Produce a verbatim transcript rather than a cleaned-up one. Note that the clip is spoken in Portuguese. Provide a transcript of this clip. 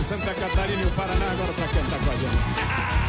Santa Catarina e o Paraná agora pra cantar com a gente.